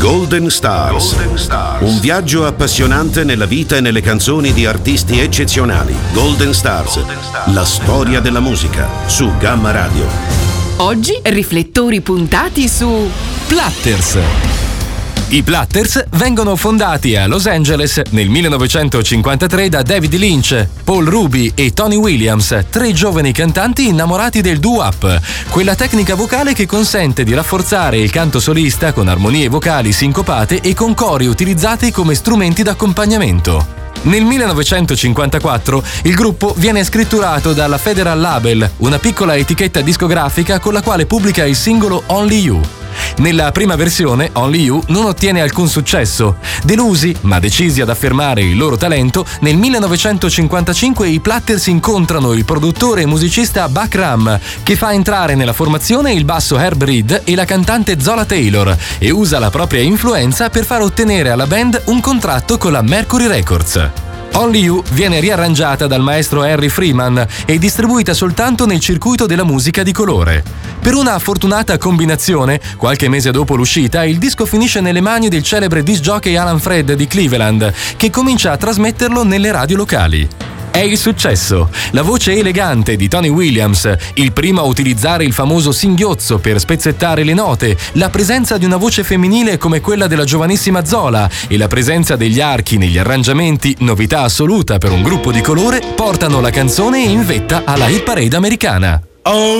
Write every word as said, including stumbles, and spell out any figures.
Golden Stars. Golden Stars. Un viaggio appassionante nella vita e nelle canzoni di artisti eccezionali. Golden Stars. Golden Stars. La storia della musica su Gamma Radio. Oggi riflettori puntati su Platters. I Platters vengono fondati a Los Angeles nel millenovecentocinquantatré da David Lynch, Paul Ruby e Tony Williams, tre giovani cantanti innamorati del doo-wop, quella tecnica vocale che consente di rafforzare il canto solista con armonie vocali sincopate e con cori utilizzati come strumenti d'accompagnamento. Nel millenovecentocinquantaquattro il gruppo viene scritturato dalla Federal Label, una piccola etichetta discografica con la quale pubblica il singolo Only You. Nella prima versione, Only You non ottiene alcun successo. Delusi, ma decisi ad affermare il loro talento, nel millenovecentocinquantacinque i Platters incontrano il produttore e musicista Buck Ram, che fa entrare nella formazione il basso Herb Reed e la cantante Zola Taylor, e usa la propria influenza per far ottenere alla band un contratto con la Mercury Records. Only You viene riarrangiata dal maestro Harry Freeman e distribuita soltanto nel circuito della musica di colore. Per una fortunata combinazione, qualche mese dopo l'uscita, il disco finisce nelle mani del celebre disc jockey Alan Freed di Cleveland, che comincia a trasmetterlo nelle radio locali. È il successo. La voce elegante di Tony Williams, il primo a utilizzare il famoso singhiozzo per spezzettare le note, la presenza di una voce femminile come quella della giovanissima Zola e la presenza degli archi negli arrangiamenti, novità assoluta per un gruppo di colore, portano la canzone in vetta alla hit parade americana. Oh.